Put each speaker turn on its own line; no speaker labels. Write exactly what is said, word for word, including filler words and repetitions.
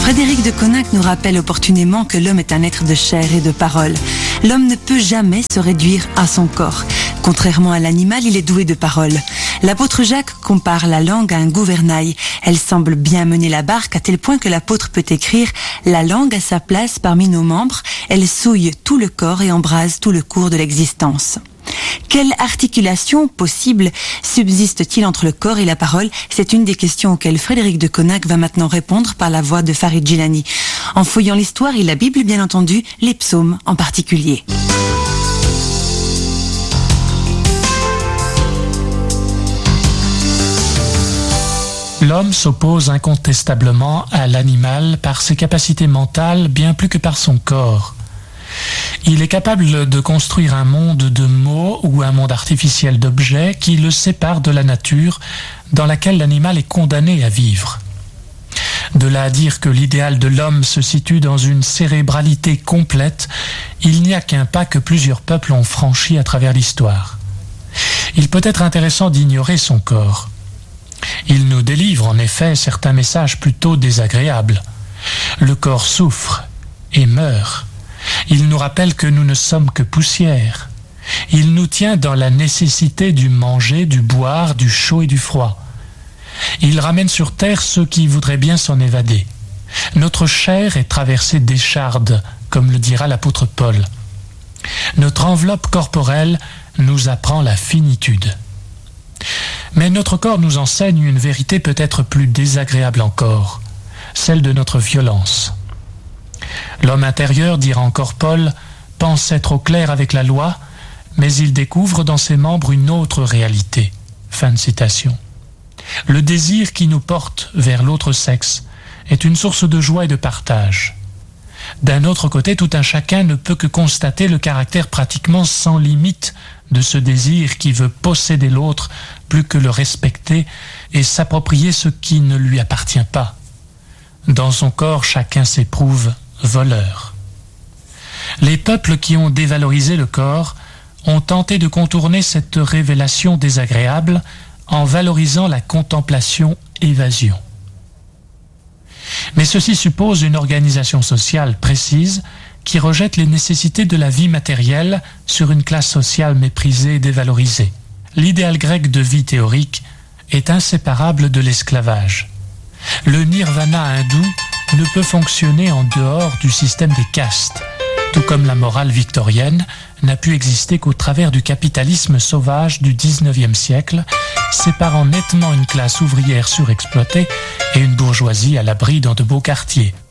Frédéric de Coninck nous rappelle opportunément que l'homme est un être de chair et de parole. L'homme ne peut jamais se réduire à son corps. Contrairement à l'animal, il est doué de parole. L'apôtre Jacques compare la langue à un gouvernail. Elle semble bien mener la barque à tel point que l'apôtre peut écrire « La langue a sa place parmi nos membres, elle souille tout le corps et embrase tout le cours de l'existence ». Quelle articulation possible subsiste-t-il entre le corps et la parole? C'est une des questions auxquelles Frédéric de Coninck va maintenant répondre par la voix de Farid Djilani. En fouillant l'histoire et la Bible, bien entendu, les psaumes en particulier.
L'homme s'oppose incontestablement à l'animal par ses capacités mentales bien plus que par son corps. Il est capable de construire un monde de mots ou un monde artificiel d'objets qui le sépare de la nature dans laquelle l'animal est condamné à vivre. De là à dire que l'idéal de l'homme se situe dans une cérébralité complète, il n'y a qu'un pas que plusieurs peuples ont franchi à travers l'histoire. Il peut être intéressant d'ignorer son corps. Il nous délivre en effet certains messages plutôt désagréables. Le corps souffre et meurt. Il nous rappelle que nous ne sommes que poussière. Il nous tient dans la nécessité du manger, du boire, du chaud et du froid. Il ramène sur terre ceux qui voudraient bien s'en évader. Notre chair est traversée d'échardes, comme le dira l'apôtre Paul. Notre enveloppe corporelle nous apprend la finitude. Mais notre corps nous enseigne une vérité peut-être plus désagréable encore, celle de notre violence. L'homme intérieur, dira encore Paul, pense être au clair avec la loi, mais il découvre dans ses membres une autre réalité. Fin de citation. Le désir qui nous porte vers l'autre sexe est une source de joie et de partage. D'un autre côté, tout un chacun ne peut que constater le caractère pratiquement sans limite de ce désir qui veut posséder l'autre plus que le respecter et s'approprier ce qui ne lui appartient pas. Dans son corps, chacun s'éprouve voleur. Les peuples qui ont dévalorisé le corps ont tenté de contourner cette révélation désagréable en valorisant la contemplation-évasion. Mais ceci suppose une organisation sociale précise qui rejette les nécessités de la vie matérielle sur une classe sociale méprisée et dévalorisée. L'idéal grec de vie théorique est inséparable de l'esclavage. Le nirvana hindou ne peut fonctionner en dehors du système des castes, tout comme la morale victorienne n'a pu exister qu'au travers du capitalisme sauvage du dix-neuvième siècle, séparant nettement une classe ouvrière surexploitée et une bourgeoisie à l'abri dans de beaux quartiers.